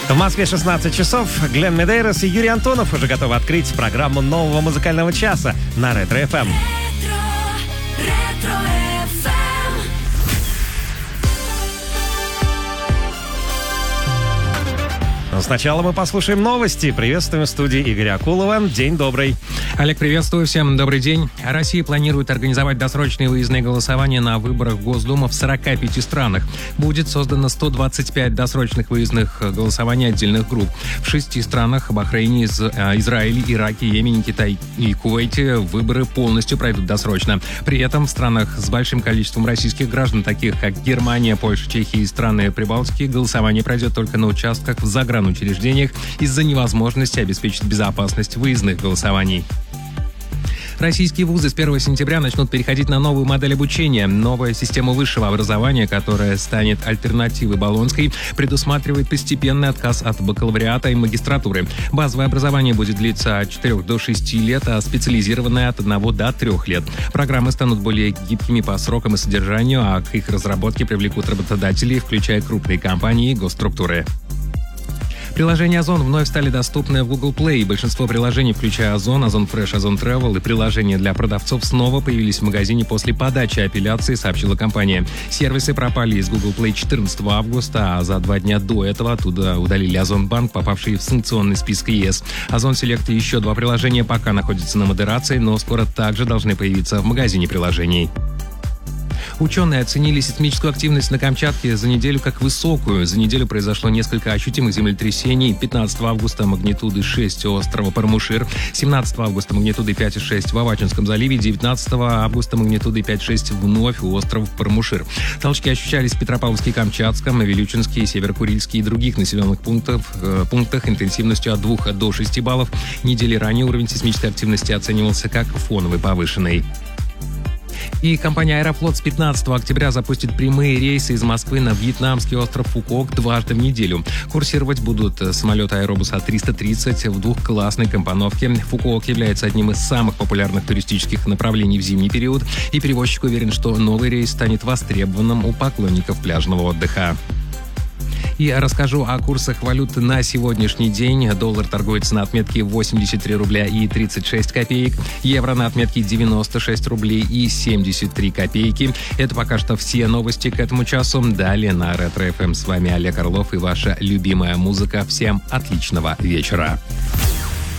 В Москве 16 часов. Глен Медейрос и Юрий Антонов уже готовы открыть программу нового музыкального часа на Ретро ФМ. Но сначала мы послушаем новости. Приветствуем в студии Игоря Акулова. День добрый. Олег, приветствую. Всем добрый день. Россия планирует организовать досрочные выездные голосования на выборах в Госдуму в 45 странах. Будет создано 125 досрочных выездных голосований отдельных групп. В 6 странах — Бахрейне, Израиле, Ираке, Йемене, Китае и Кувейте — выборы полностью пройдут досрочно. При этом в странах с большим количеством российских граждан, таких как Германия, Польша, Чехия и страны Прибалтики, голосование пройдет только на участках в загранучреждениях из-за невозможности обеспечить безопасность выездных голосований. Российские вузы с 1 сентября начнут переходить на новую модель обучения. Новая система высшего образования, которая станет альтернативой Болонской, предусматривает постепенный отказ от бакалавриата и магистратуры. Базовое образование будет длиться от 4 до 6 лет, а специализированное от 1 до 3 лет. Программы станут более гибкими по срокам и содержанию, а к их разработке привлекут работодателей, включая крупные компании и госструктуры. Приложения Озон вновь стали доступны в Google Play. Большинство приложений, включая Озон, Озон Fresh, Озон Travel и приложения для продавцов, снова появились в магазине после подачи апелляции, сообщила компания. Сервисы пропали из Google Play 14 августа, а за 2 дня до этого оттуда удалили Озон Банк, попавший в санкционный список ЕС. Озон Селект и еще 2 приложения пока находятся на модерации, но скоро также должны появиться в магазине приложений. Ученые оценили сейсмическую активность на Камчатке за неделю как высокую. За неделю произошло несколько ощутимых землетрясений. 15 августа магнитуды 6 у острова Пармушир, 17 августа магнитуды 5,6 в Авачинском заливе, 19 августа магнитуды 5,6 вновь у острова Пармушир. Толчки ощущались в Петропавловске, Камчатском, Вилючинске, Северокурильске и других населенных пунктах интенсивностью от 2 до 6 баллов. Недели ранее уровень сейсмической активности оценивался как фоновый повышенный. И компания «Аэрофлот» с 15 октября запустит прямые рейсы из Москвы на вьетнамский остров Фукок дважды в неделю. Курсировать будут самолеты «Аэробус А330» в двухклассной компоновке. Фукуок является одним из самых популярных туристических направлений в зимний период, и перевозчик уверен, что новый рейс станет востребованным у поклонников пляжного отдыха. И расскажу о курсах валют на сегодняшний день. Доллар торгуется на отметке 83 рубля и 36 копеек. Евро на отметке 96 рублей и 73 копейки. Это пока что все новости к этому часу. Далее на Ретро ФМ с вами Олег Орлов и ваша любимая музыка. Всем отличного вечера.